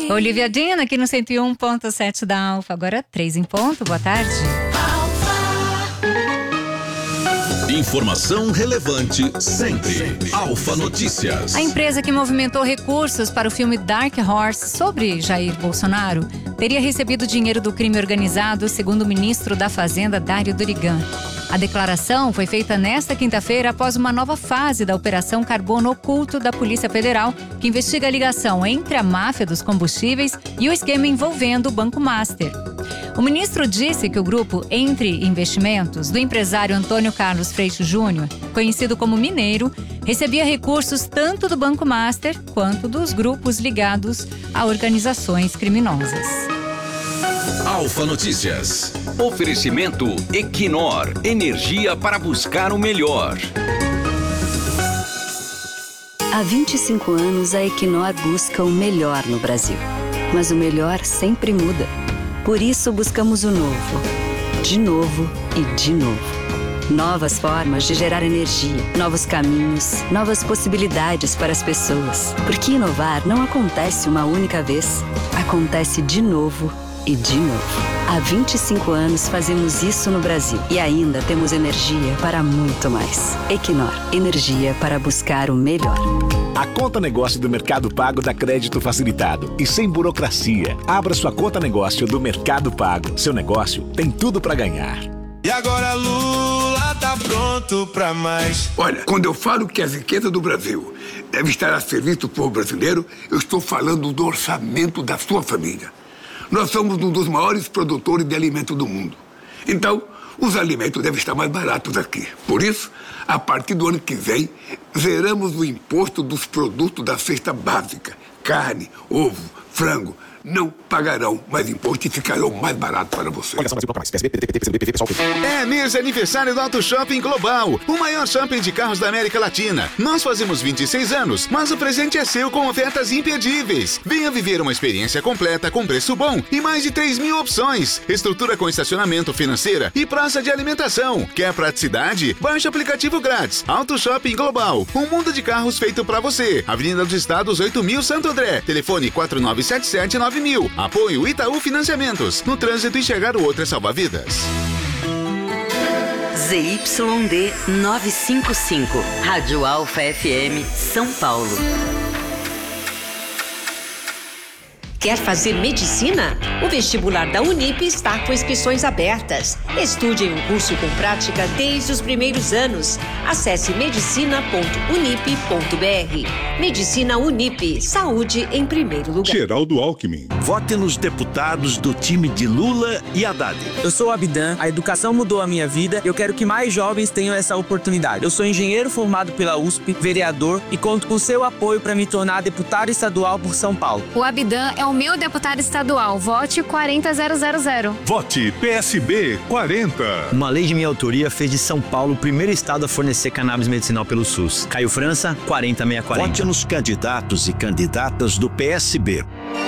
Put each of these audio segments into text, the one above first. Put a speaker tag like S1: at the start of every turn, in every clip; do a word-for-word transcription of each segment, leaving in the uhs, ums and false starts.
S1: Olivia Dean aqui no cento e um ponto sete da Alfa. Agora três em ponto. Boa tarde.
S2: Informação relevante sempre. Alfa Notícias.
S1: A empresa que movimentou recursos para o filme Dark Horse sobre Jair Bolsonaro teria recebido dinheiro do crime organizado, segundo o ministro da Fazenda, Dário Durigan. A declaração foi feita nesta quinta-feira após uma nova fase da Operação Carbono Oculto da Polícia Federal, que investiga a ligação entre a máfia dos combustíveis e o esquema envolvendo o Banco Master. O ministro disse que o grupo Entre Investimentos, do empresário Antônio Carlos Freixo Júnior, conhecido como Mineiro, recebia recursos tanto do Banco Master quanto dos grupos ligados a organizações criminosas.
S2: Alfa Notícias.
S3: Oferecimento Equinor, energia para buscar o melhor.
S4: Há vinte e cinco anos, a Equinor busca o melhor no Brasil. Mas o melhor sempre muda. Por isso, buscamos o novo. De novo e de novo. Novas formas de gerar energia, novos caminhos, novas possibilidades para as pessoas. Porque inovar não acontece uma única vez. Acontece de novo e de novo. Há vinte e cinco anos fazemos isso no Brasil e ainda temos energia para muito mais. Equinor, energia para buscar o melhor.
S5: A conta negócio do Mercado Pago dá crédito facilitado e sem burocracia. Abra sua conta negócio do Mercado Pago. Seu negócio tem tudo para ganhar.
S6: E agora Lula tá pronto pra mais.
S7: Olha, quando eu falo que a riqueza do Brasil deve estar a serviço do povo brasileiro, eu estou falando do orçamento da sua família. Nós somos um dos maiores produtores de alimento do mundo. Então, os alimentos devem estar mais baratos aqui. Por isso, a partir do ano que vem, zeramos o imposto dos produtos da cesta básica. Carne, ovo, frango. Não pagarão mais imposto e ficarão mais baratos para você.
S8: É mês de aniversário do Auto Shopping Global, o maior shopping de carros da América Latina. Nós fazemos vinte e seis anos, mas o presente é seu com ofertas imperdíveis. Venha viver uma experiência completa com preço bom e mais de três mil opções. Estrutura com estacionamento, financeira e praça de alimentação. Quer praticidade? Baixe o aplicativo grátis. Auto Shopping Global, um mundo de carros feito pra você. Avenida dos Estados oito mil, Santo André. Telefone quatro nove sete sete nove mil. Apoio Itaú Financiamentos. No trânsito, enxergar o outro é salvar vidas.
S9: Z Y D novecentos e cinquenta e cinco, Rádio Alfa F M, São Paulo.
S10: Quer fazer medicina? O vestibular da Unip está com inscrições abertas. Estude em um curso com prática desde os primeiros anos. Acesse medicina ponto unip ponto br. Medicina Unip, saúde em primeiro lugar.
S11: Geraldo Alckmin.
S12: Vote nos deputados do time de Lula e Haddad.
S13: Eu sou o Abidan, a educação mudou a minha vida e eu quero que mais jovens tenham essa oportunidade. Eu sou engenheiro formado pela U S P, vereador e conto com o seu apoio para me tornar deputado estadual por São Paulo.
S14: O Abidan é o meu deputado estadual. Vote quarenta mil.
S11: Vote P S B quarenta.
S15: Uma lei de minha autoria fez de São Paulo o primeiro estado a fornecer cannabis medicinal pelo SUS. Caio França, quarenta mil seiscentos e quarenta.
S12: Vote nos candidatos e candidatas do P S B.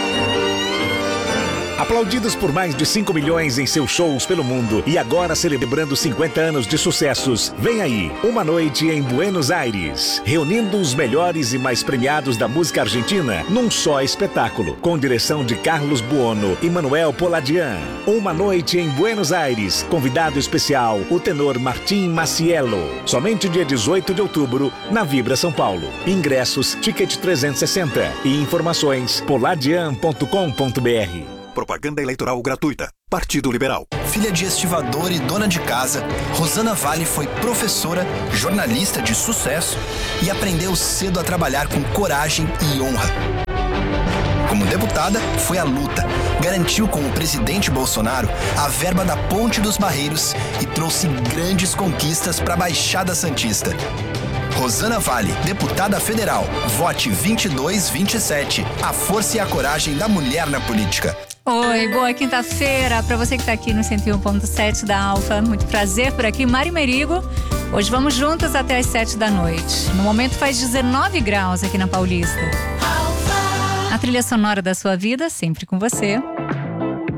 S5: Aplaudidos por mais de cinco milhões em seus shows pelo mundo e agora celebrando cinquenta anos de sucessos, vem aí, Uma Noite em Buenos Aires, reunindo os melhores e mais premiados da música argentina num só espetáculo, com direção de Carlos Buono e Manuel Poladian. Uma Noite em Buenos Aires, convidado especial, o tenor Martim Maciello. Somente dia dezoito de outubro, na Vibra São Paulo. Ingressos, Ticket trezentos e sessenta e informações poladian ponto com ponto br.
S16: Propaganda eleitoral gratuita. Partido Liberal.
S17: Filha de estivador e dona de casa, Rosana Vale foi professora, jornalista de sucesso e aprendeu cedo a trabalhar com coragem e honra. Como deputada, foi à luta, garantiu com o presidente Bolsonaro a verba da Ponte dos Barreiros e trouxe grandes conquistas para a Baixada Santista. Rosana Vale, deputada federal. Vote vinte e dois vinte e sete. A força e a coragem da mulher na política.
S1: Oi, boa quinta-feira para você que está aqui no cento e um ponto sete da Alfa. Muito prazer por aqui, Mari Merigo. Hoje vamos juntas até as sete da noite. No momento faz dezenove graus aqui na Paulista. A trilha sonora da sua vida, sempre com você.